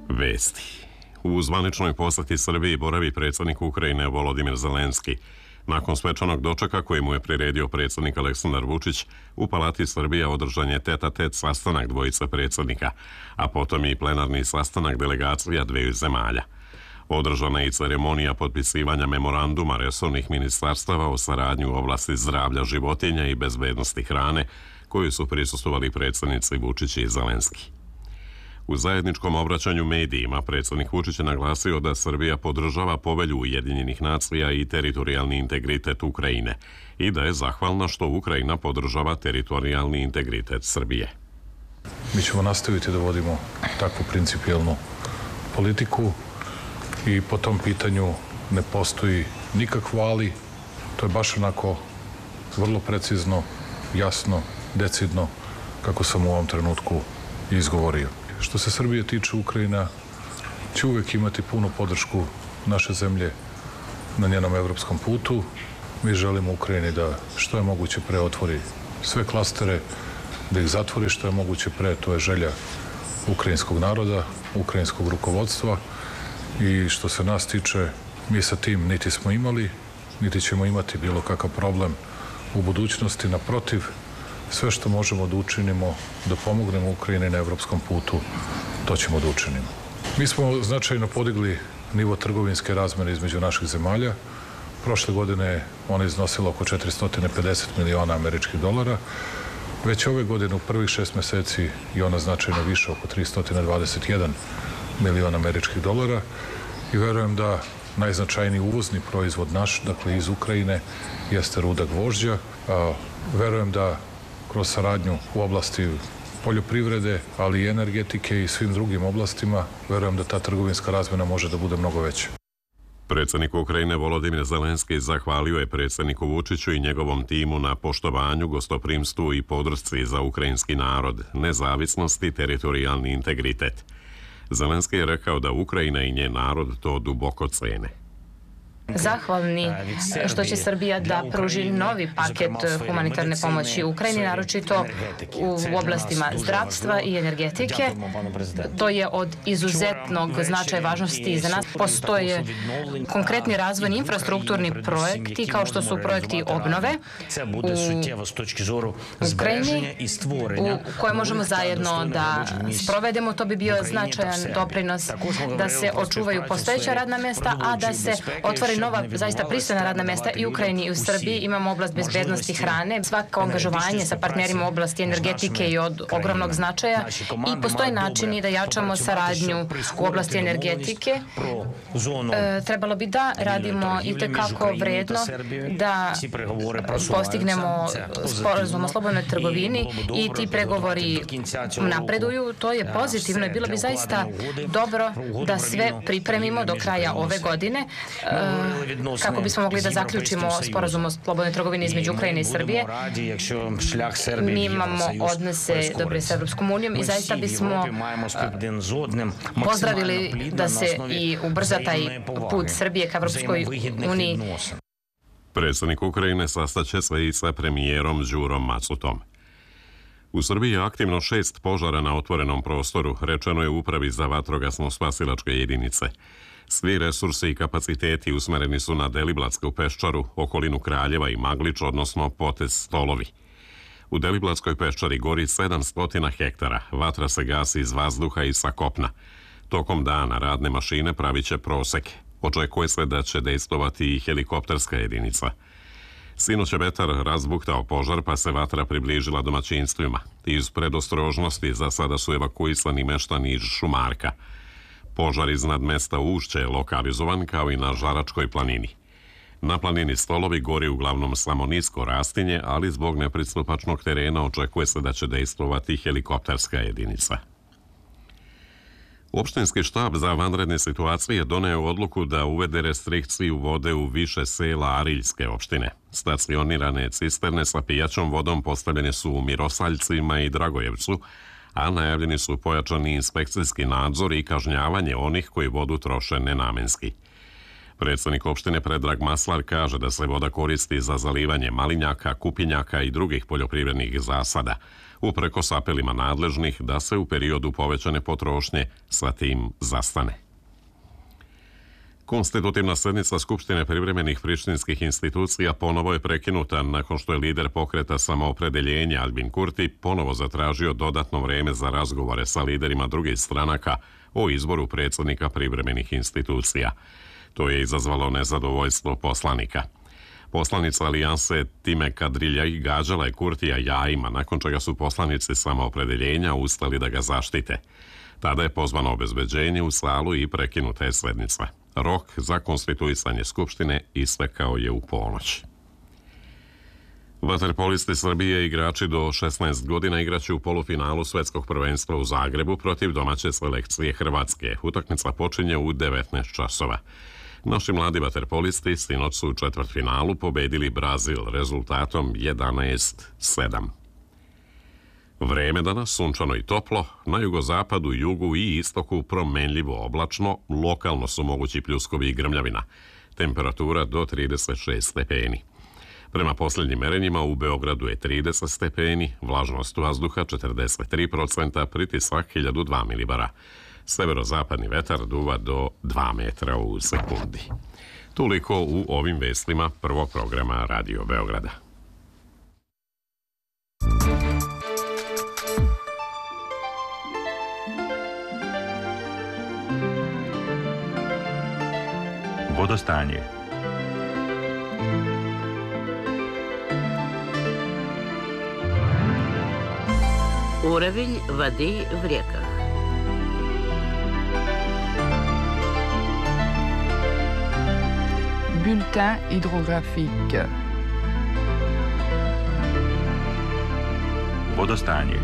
Vesti. U zvaničnoj poseti Srbiji boravi predsjednik Ukrajine Volodimir Zelenski. Nakon svečanog dočeka koji mu je priredio predsjednik Aleksandar Vučić, u Palati Srbija održan je tet-a-tet sastanak dvojice predsjednika, a potom i plenarni sastanak delegacija dveju zemalja. Održana je i ceremonija potpisivanja memoranduma resornih ministarstava o saradnji u oblasti zdravlja životinja i bezbednosti hrane, koju su prisustvovali predsjednici Vučić i Zelenski. U zajedničkom obraćanju medijima predsjednik Vučić je naglasio da Srbija podržava povelju Ujedinjenih nacija i teritorijalni integritet Ukrajine i da je zahvalna što Ukrajina podržava teritorijalni integritet Srbije. Mi ćemo nastaviti da vodimo takvu principijelnu politiku i po tom pitanju ne postoji nikakvo ali. To je baš onako vrlo precizno, jasno, decidno kako sam u ovom trenutku izgovorio. Što se Srbije tiče, Ukrajina će uvijek imati punu podršku naše zemlje na njenom evropskom putu. Mi želimo Ukrajini da što je moguće pre otvori sve klastere, da ih zatvori što je moguće pre. To je želja ukrajinskog naroda, ukrajinskog rukovodstva i što se nas tiče, mi sa tim niti smo imali, niti ćemo imati bilo kakav problem u budućnosti. Naprotiv, sve što možemo da učinimo, da pomognemo Ukrajini na evropskom putu, to ćemo da učinimo. Mi smo značajno podigli nivo trgovinske razmene između naših zemalja. Prošle godine ona iznosila oko 450 miliona američkih dolara. Već ove godine u prvih 6 meseci je ona značajno više, oko 321 milion američkih dolara. I verujem da najznačajniji uvozni proizvod naš, dakle iz Ukrajine, jeste ruda gvožđa. Verujem da kroz saradnju u oblasti poljoprivrede, ali i energetike i svim drugim oblastima, verujem da ta trgovinska razmjena može da bude mnogo veća. Predsjednik Ukrajine Volodimir Zelenski zahvalio je predsjedniku Vučiću i njegovom timu na poštovanju, gostoprimstvu i podršci za ukrajinski narod, nezavisnost i teritorijalni integritet. Zelenski je rekao da Ukrajina i njen narod to duboko cene. Zahvalni što će Srbija da pruži novi paket humanitarne pomoći Ukrajini, naročito u oblastima zdravstva i energetike. To je od izuzetnog značaja važnosti za nas. Postoje konkretni razvojni infrastrukturni projekti kao što su projekti obnove u Ukrajini u koje možemo zajedno da sprovedemo. To bi bio značajan doprinos da se očuvaju postojeća radna mesta, a da se otvore nova, zaista pristojna radna mesta i u Ukrajini i u Srbiji. Imamo oblast bezbednosti hrane, svako angažovanje sa partnerima u oblasti energetike i od ogromnog značaja i postoje načini da jačamo saradnju u oblasti energetike. Trebalo bi da radimo i tekako vredno da postignemo sporazum o slobodnoj trgovini i ti pregovori napreduju. To je pozitivno i bilo bi zaista dobro da sve pripremimo do kraja ove godine kako bismo mogli da zaključimo sporazum o slobodnoj trgovini između Ukrajine i Srbije. Mi imamo odnose dobre s Evropskom unijom i zaista bismo pozdravili da se i ubrza taj put Srbije ka Evropskoj uniji. Predsjednik Ukrajine sastaće se i sa premijerom Đurom Macutom. U Srbiji je aktivno 6 požara na otvorenom prostoru, rečeno je u Upravi za vatrogasno-spasilačke jedinice. Svi resursi i kapaciteti usmereni su na Deliblatsku peščaru, okolinu Kraljeva i Maglič, odnosno potez Stolovi. U Deliblatskoj peščari gori 700 hektara, vatra se gasi iz vazduha i sa kopna. Tokom dana radne mašine pravit će proseke. Očekuje se da će dejstvovati i helikopterska jedinica. Sinoć je vetar razbuktao požar pa se vatra približila domaćinstvima. Iz predostrožnosti za sada su evakuisani meštani iz Šumarka. Požar iznad mesta Ušće je lokalizovan kao i na Žaračkoj planini. Na planini Stolovi gori uglavnom samo nisko rastinje, ali zbog nepristupačnog terena očekuje se da će dejstvovati helikopterska jedinica. Opštinski štab za vanredne situacije doneo odluku da uvede restrikciju vode u više sela Ariljske opštine. Stacionirane cisterne sa pijaćom vodom postavljene su u Mirosaljcima i Dragojevcu, a najavljeni su pojačani inspekcijski nadzor i kažnjavanje onih koji vodu troše nenamenski. Predsjednik opštine Predrag Maslar kaže da se voda koristi za zalivanje malinjaka, kupinjaka i drugih poljoprivrednih zasada. uprkos apelima nadležnih da se u periodu povećane potrošnje sa tim zastane. Konstitutivna sednica Skupštine privremenih prištinskih institucija ponovo je prekinuta nakon što je lider pokreta Samoopredeljenja Albin Kurti ponovo zatražio dodatno vreme za razgovore sa liderima drugih stranaka o izboru predsjednika privremenih institucija. To je izazvalo nezadovoljstvo poslanika. Poslanica alijanse Time Kadriljaj gađala je Kurtija jajima, nakon čega su poslanici Samoopredeljenja ustali da ga zaštite. Tada je pozvano obezbeđenje u salu i prekinuta je sednica. Rok za konstituisanje Skupštine istekao je u ponoć. Vaterpolisti Srbije igrači do 16 godina igraće u polufinalu svetskog prvenstva u Zagrebu protiv domaće selekcije Hrvatske. Utakmica počinje u 19 časova. Naši mladi vaterpolisti sinoć su u četvrtfinalu pobedili Brazil rezultatom 11-7. Vreme danas sunčano i toplo, na jugozapadu, jugu i istoku promenljivo oblačno, lokalno su mogući pljuskovi i grmljavina. Temperatura do 36 stepeni. Prema posljednjim merenjima u Beogradu je 30 stepeni, vlažnost vazduha 43%, pritisak 1002 milibara. Severozapadni vetar duva do 2 metra u sekundi. Toliko u ovim vestima prvog programa Radio Beograda. Vodostanje. Уровень воды в реках. Bulletin hydrographique. Vodostanje.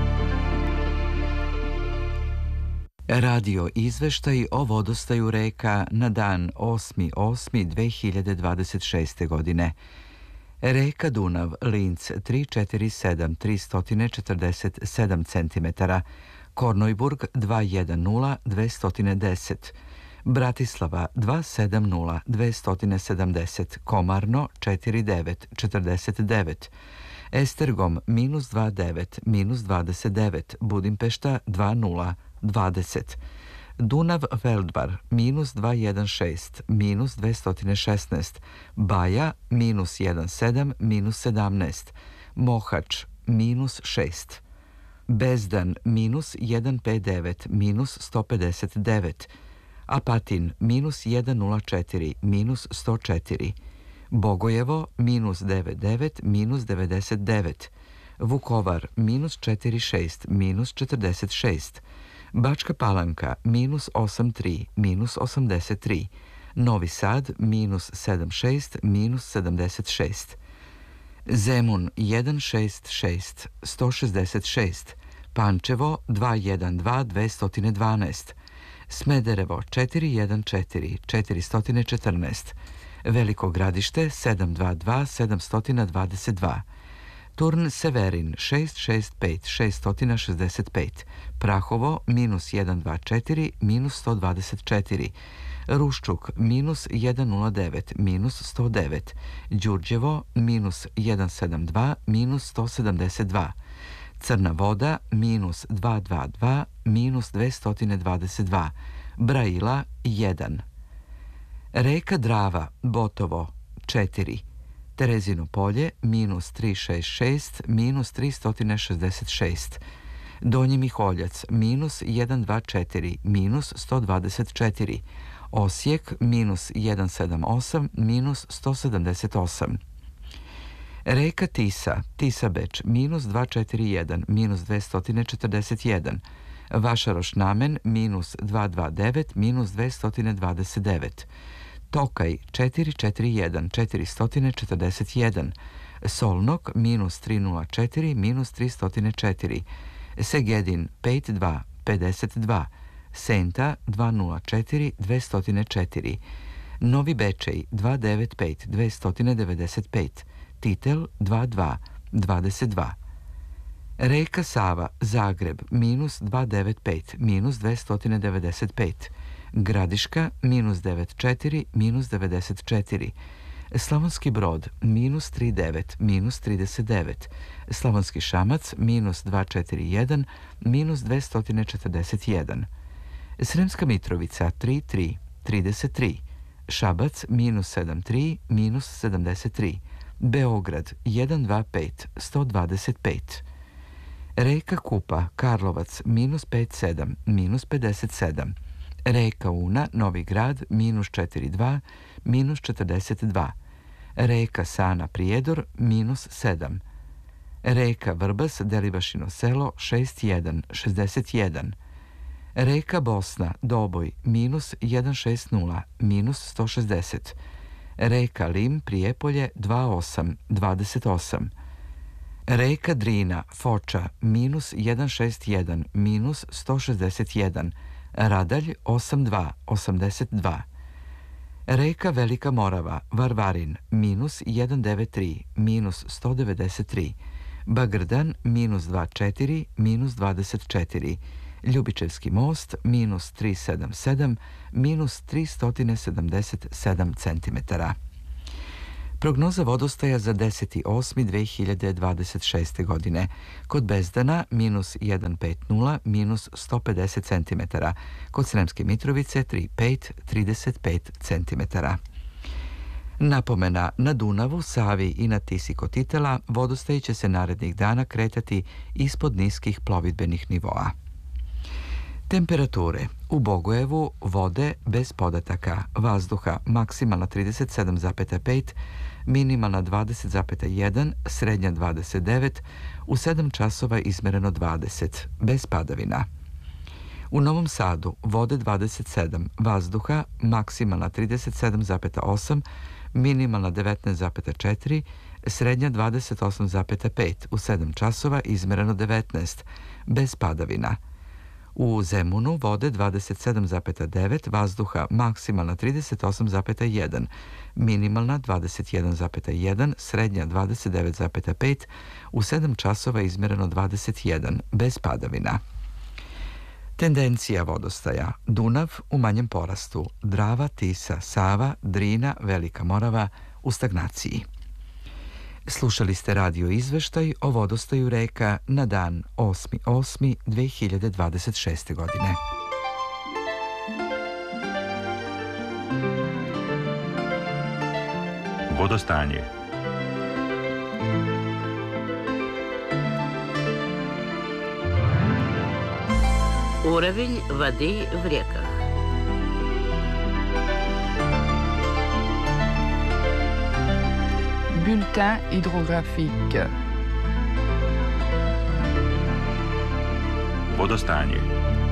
Radio izveštaj o vodostaju reka na dan 8.8.2026. godine. Reka Dunav, Linc 347 347 cm, Kornojburg 210 210, Bratislava 270 270, Komarno 49 49, Estergom -29 -29, Budimpešta 20 20, Dunav Veldbar -216 -216, Baja -17 -17, Mohač -6, Bezdan -159 -159, Apatin -104 -104, Bogojevo -99 -99, Vukovar -46 -46, Bačka Palanka -83 -83, Novi Sad -76 -76, Zemun 166 166, Pančevo 212 212, Smederevo 414 414, Veliko Gradište 722 722, Turn Severin 665 665, Prahovo -124 -124, Ruščuk -109 -109, Đurđevo -172 -172, Crna Voda -222 -222, Braila 1. Reka Drava, Botovo 4, Terezino polje -366 -366, Donji Miholjac -124 -124, Osijek -178 -178. Reka Tisa, Tisabeč -241 -241, Vašaroš Namen -229 -229, Tokaj 441 441, Solnok -304 -304, Segedin 52 52, Senta 204 204, Novi Bečej 295 295, Titel 22 22. Reka Sava, Zagreb -295 -295, Gradiška -94 -94, Slavonski Brod minus 39, minus 39. Slavonski Šamac minus 241, minus 241. Sremska Mitrovica 33, 33. Šabac minus 73, minus 73. Beograd 125, 125. Reka Kupa, Karlovac, minus 57, minus 57. Reka Una, Novi Grad, minus 42, minus 42. Reka Sana, Prijedor, minus 7. Reka Vrbas, Delibašino selo, 61, 61. Reka Bosna, Doboj, minus 160, minus 160. Reka Lim, Prijepolje, 28, 28. Reka Drina, Foča, minus 161, minus 161. Radalj, 82, 82. Reka Velika Morava, Varvarin, minus 193, minus 193. Bagrdan, minus 24, minus 24. Ljubičevski most, minus 377, minus 377 cm. Prognoza vodostaja za 10.8.2026. godine. Kod Bezdana minus 150, minus 150 cm. Kod Sremske Mitrovice 35, 35 cm. Napomena, na Dunavu, Savi i na Tisi kod Titela vodostaj će se narednih dana kretati ispod niskih plovidbenih nivoa. Temperature. U Bogojevu vode bez podataka, vazduha maksimalna 37,5, minimalna 20,1, srednja 29, u 7 časova izmereno 20, bez padavina. U Novom Sadu vode 27, vazduha maksimalna 37,8, minimalna 19,4, srednja 28,5, u 7 časova izmereno 19, bez padavina. U Zemunu vode 27,9, vazduha maksimalna 38,1, minimalna 21,1, srednja 29,5, u 7 časova izmereno 21, bez padavina. Tendencija vodostaja. Dunav u manjem porastu, Drava, Tisa, Sava, Drina, Velika Morava u stagnaciji. Slušali ste radio izveštaj o vodostaju reka na dan 8.8.2026. godine. Vodostanje. Уровень воды в реках. Bulletin hydrographique. Vodostanje.